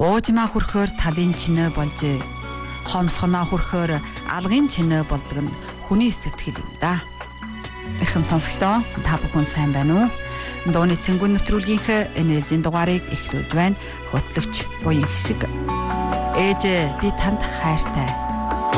Уужмаа хүрхээр талын чинээ болжээ. Хомсгоноо хүрхээр алгын чинээ болдог нь хүний сэтгэл юм да. Эрхэм сонсогчдоо та бүхэн сайн байна уу? Дууны цэнгүүн нэвтрүүлгийнхээ энэ ээлжийн дугаарыг эхлүүлж байна. Хөтлөгч Буян Хишиг. Ээж би танд хайртай.